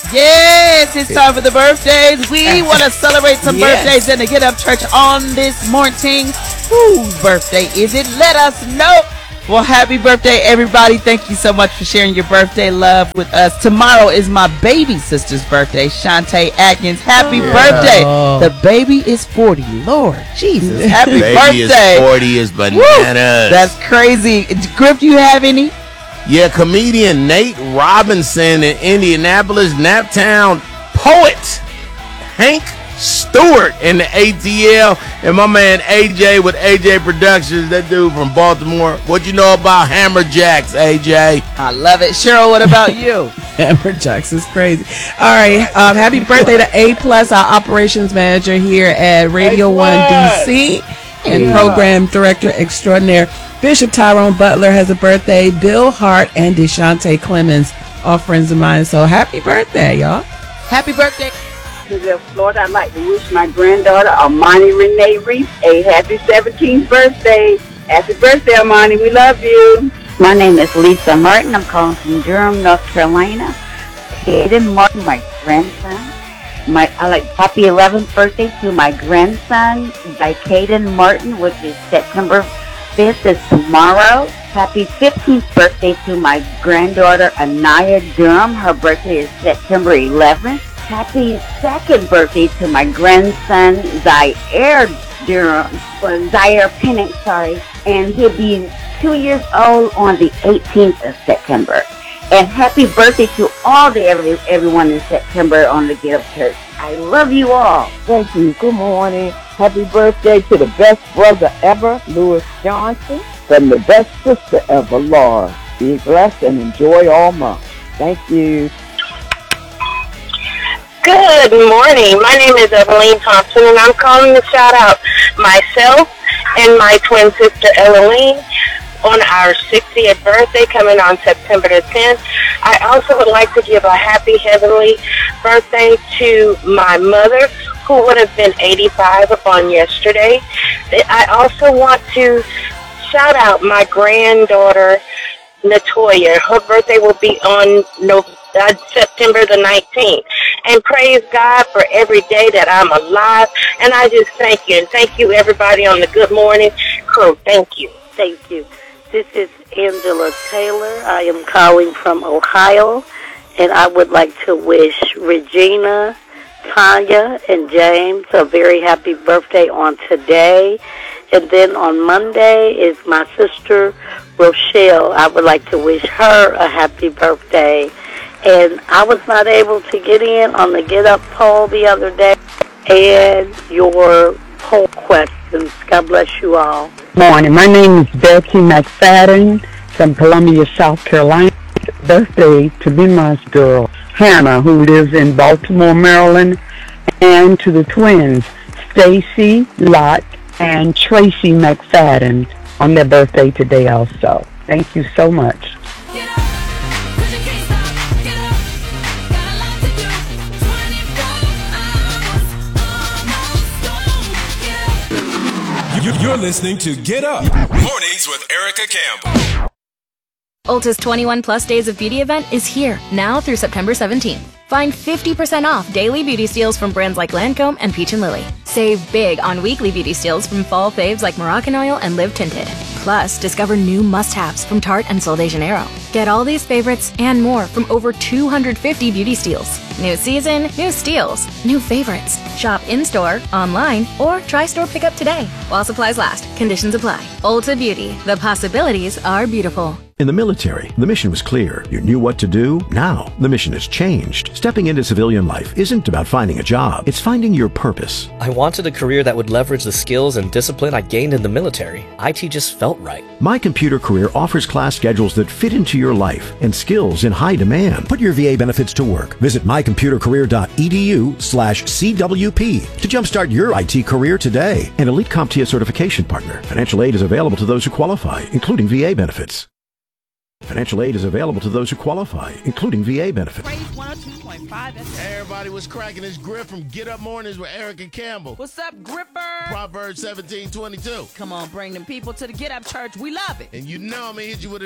Yes, it's time for the birthdays. We want to celebrate some birthdays in the Get Up Church on this morning. Whose birthday is it? Let us know. Well, happy birthday, everybody. Thank you so much for sharing your birthday love with us. Tomorrow is my baby sister's birthday, Shantae Atkins. Happy birthday. The baby is 40. Lord Jesus. Happy baby birthday. Is 40 is bananas. Woo, that's crazy. Griff, do you have any? Yeah, comedian Nate Robinson in Indianapolis, Naptown poet Hank Stewart in the ATL, and my man AJ with AJ Productions, that dude from Baltimore. What you know about Hammer Jacks, AJ? I love it. Cheryl, what about you? Hammer Jacks is crazy. All right, happy birthday to A+, our operations manager here at Radio 1 DC and program director extraordinaire. Bishop Tyrone Butler has a birthday. Bill Hart and DeShante Clemens are friends of mine. So happy birthday, y'all. Happy birthday. To Florida, I'd like to wish my granddaughter, Armani Renee Reese, a happy 17th birthday. Happy birthday, Armani. We love you. My name is Lisa Martin. I'm calling from Durham, North Carolina. Hayden Martin, my grandson. I like happy 11th birthday to my grandson, Caden Martin, which is September 5th is tomorrow. Happy 15th birthday to my granddaughter, Anaya Durham. Her birthday is September 11th. Happy second birthday to my grandson, Zaire Durham, or Zaire Pennick, sorry. And he'll be 2 years old on the 18th of September. And happy birthday to everyone in September on the Get Up Church. I love you all. Thank you. Good morning. Happy birthday to the best brother ever, Louis Johnson, and the best sister ever, Laura. Be blessed and enjoy all month. Thank you. Good morning. My name is Evelyn Thompson, and I'm calling to shout out myself and my twin sister, Evelyn, on our 60th birthday coming on September the 10th. I also would like to give a happy heavenly birthday to my mother, who would have been 85 upon yesterday. I also want to shout out my granddaughter, Natoya. Her birthday will be on September the 19th. And praise God for every day that I'm alive. And I just thank you. And thank you, everybody on the Good Morning crew. Thank you. Thank you. This is Angela Taylor. I am calling from Ohio. And I would like to wish Regina, Tanya, and James a very happy birthday on today. And then on Monday is my sister, Rochelle. I would like to wish her a happy birthday. And I was not able to get in on the Get Up poll the other day and your poll questions. God bless you all. Morning. My name is Betsy McFadden from Columbia, South Carolina. Birthday to Bima's girl, Hannah, who lives in Baltimore, Maryland, and to the twins, Stacy Lott and Tracy McFadden, on their birthday today also. Thank you so much. You're listening to Get Up Mornings with Erica Campbell. Ulta's 21 Plus Days of Beauty event is here, now through September 17th. Find 50% off daily beauty steals from brands like Lancome and Peach & Lily. Save big on weekly beauty steals from fall faves like Moroccan Oil and Live Tinted. Plus, discover new must-haves from Tarte and Sol de Janeiro. Get all these favorites and more from over 250 beauty steals. New season, new steals, new favorites. Shop in-store, online, or try store pickup today. While supplies last, conditions apply. Ulta Beauty, the possibilities are beautiful. In the military, the mission was clear. You knew what to do. Now, the mission has changed. Stepping into civilian life isn't about finding a job. It's finding your purpose. I wanted a career that would leverage the skills and discipline I gained in the military. IT just felt right. My Computer Career offers class schedules that fit into your life and skills in high demand. Put your VA benefits to work. Visit mycomputercareer.edu/CWP to jumpstart your IT career today. An Elite CompTIA certification partner. Financial aid is available to those who qualify, including VA benefits. Financial aid is available to those who qualify, including VA benefits. Everybody was cracking this Griff from Get Up Mornings with Erica Campbell. What's up, Gripper? Proverbs 17:22. Come on, bring them people to the Get Up Church. We love it. And you know I'm going to hit you with